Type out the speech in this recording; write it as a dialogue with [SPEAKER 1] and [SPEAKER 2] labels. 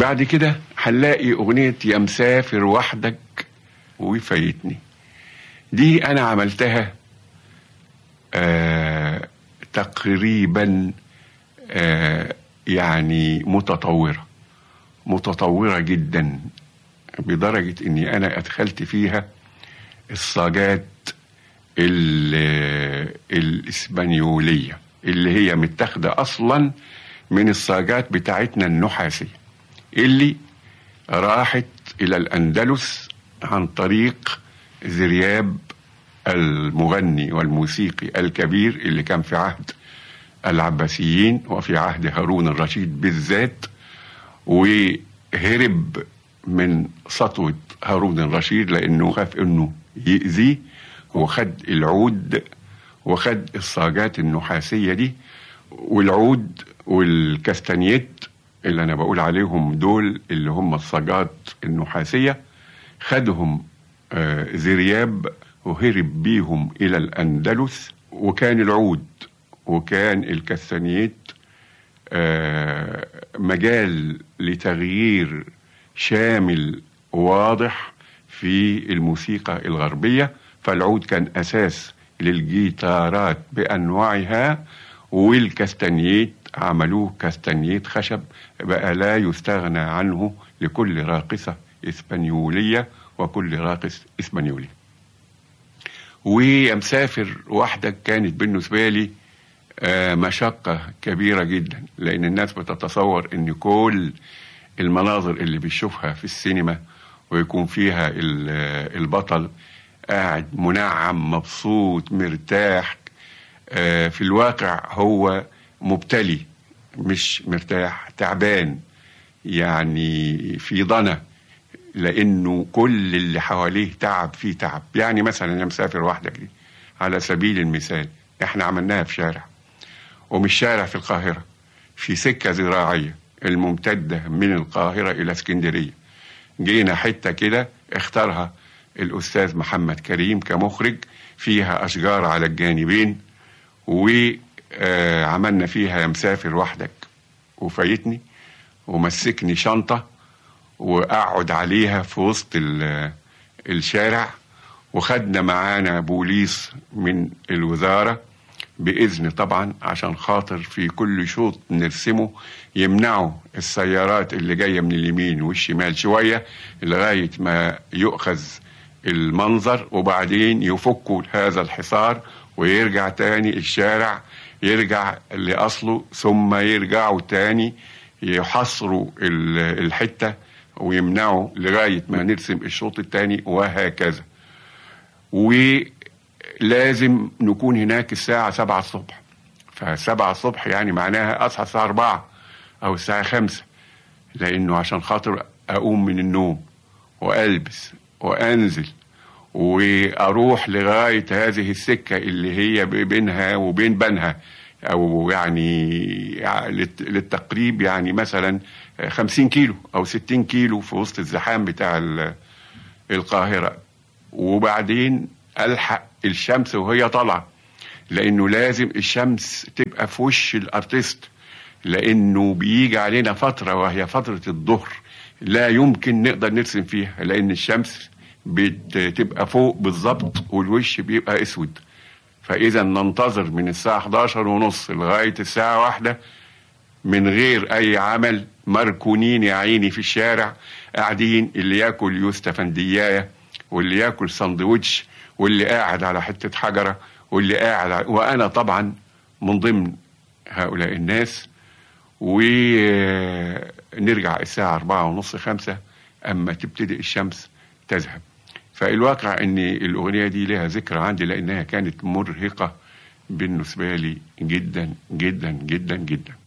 [SPEAKER 1] بعد كده هنلاقي أغنية يا مسافر وحدك وفايتني. دي أنا عملتها تقريبا يعني متطورة جدا، بدرجة اني انا ادخلت فيها الصاجات الاسبانيولية اللي هي متاخدة اصلا من الصاجات بتاعتنا النحاسية اللي راحت الى الاندلس عن طريق ذرياب المغني والموسيقي الكبير اللي كان في عهد العباسيين وفي عهد هارون الرشيد بالذات، وهرب من سطوة هارون الرشيد لأنه خاف أنه يأذيه، وخد العود وخد الصاجات النحاسية دي، والعود والكاستانيت اللي أنا بقول عليهم دول اللي هم الصاجات النحاسية، خدهم ذرياب وهرب بيهم إلى الأندلس. وكان العود وكان الكاستانيت مجال لتغيير شامل واضح في الموسيقى الغربية. فالعود كان أساس للجيتارات بأنواعها، والكاستانيت عملوه كاستانيت خشب بقى لا يستغنى عنه لكل راقصة إسبانيولية وكل راقص إسبانيولي. ومسافر وحدك كانت بالنسبة لي مشقة كبيرة جدا، لأن الناس بتتصور أن كل المناظر اللي بيشوفها في السينما ويكون فيها البطل قاعد منعم مبسوط مرتاح، في الواقع هو مبتلي مش مرتاح، تعبان، يعني في ضنا، لأنه كل اللي حواليه تعب فيه تعب. يعني مثلا يا مسافر وحدك دي على سبيل المثال احنا عملناها في شارع، ومش شارع في القاهرة، في سكة زراعية الممتدة من القاهرة إلى اسكندرية. جينا حتة كده اختارها الأستاذ محمد كريم كمخرج، فيها أشجار على الجانبين، وعملنا فيها يا مسافر وحدك وفايتني، ومسكني شنطة وأقعد عليها في وسط الشارع، وخدنا معانا بوليس من الوزارة بإذن طبعا عشان خاطر في كل شوط نرسمه يمنعوا السيارات اللي جاية من اليمين والشمال شوية لغاية ما يؤخذ المنظر، وبعدين يفكوا هذا الحصار ويرجع تاني الشارع يرجع لأصله، ثم يرجعوا تاني يحصروا الحتة ويمنعوا لغاية ما نرسم الشوط التاني، وهكذا. ولازم نكون هناك الساعة 7 الصبح. ف7 الصبح يعني معناها أصحى الساعة 4 أو الساعة 5، لأنه عشان خاطر أقوم من النوم وألبس وأنزل وأروح لغاية هذه السكة اللي هي بينها وبين بنها، أو يعني للتقريب يعني مثلا 50 كيلو أو 60 كيلو في وسط الزحام بتاع القاهرة. وبعدين ألحق الشمس وهي طالعة، لأنه لازم الشمس تبقى في وش الأرتست، لأنه بيجي علينا فترة وهي فترة الظهر لا يمكن نقدر نرسم فيها، لأن الشمس بتبقى فوق بالظبط والوش بيبقى اسود. فإذا ننتظر من الساعة 11:30 لغاية الساعة 1 من غير أي عمل، مركونين يا عيني في الشارع، قاعدين اللي ياكل يوستفندياية واللي ياكل سندوتش واللي قاعد على حتة حجرة واللي قاعد وأنا طبعا من ضمن هؤلاء الناس. ونرجع الساعة 4:30 5 أما تبتدئ الشمس تذهب. فالواقع أن الأغنية دي لها ذكرى عندي، لأنها كانت مرهقة بالنسبة لي جدا جدا جدا جدا.